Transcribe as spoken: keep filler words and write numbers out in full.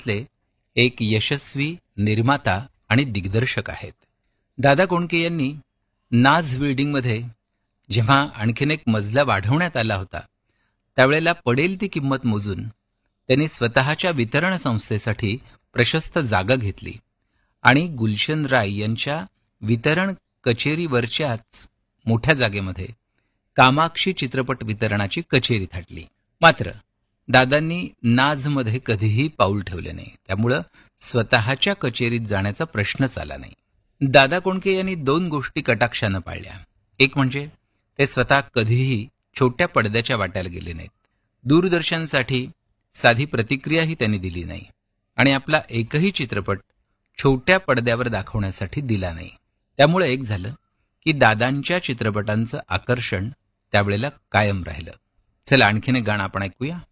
मुंबईतले एक यशस्वी निर्माता आणि दिग्दर्शक आहेत. दादा कोंडके यांनी नाझ बिल्डिंगमध्ये जेव्हा आणखीन एक मजला वाढवण्यात आला होता, त्यावेळेला पडेल ती किंमत मोजून त्यांनी स्वतःच्या वितरण संस्थेसाठी प्रशस्त जागा घेतली आणि गुलशन राय यांच्या वितरण कचेरीवरच्याच मोठ्या जागेमध्ये कामाक्षी चित्रपट वितरणाची कचेरी थाटली. मात्र दादांनी नाझमध्ये कधीही पाऊल ठेवले नाही, त्यामुळं स्वतःच्या कचेरीत जाण्याचा प्रश्नच आला नाही. दादा कोंडके यांनी दोन गोष्टी कटाक्षानं पाळल्या. एक म्हणजे ते स्वतः कधीही छोट्या पडद्याच्या वाट्याला गेले नाहीत. दूरदर्शनसाठी साधी प्रतिक्रियाही त्यांनी दिली नाही आणि आपला एकही चित्रपट छोट्या पडद्यावर दाखवण्यासाठी दिला नाही. त्यामुळे एक झालं की दादांच्या चित्रपटांचं आकर्षण त्यावेळेला कायम राहिलं. चला आणखीन एक गाणं आपण ऐकूया.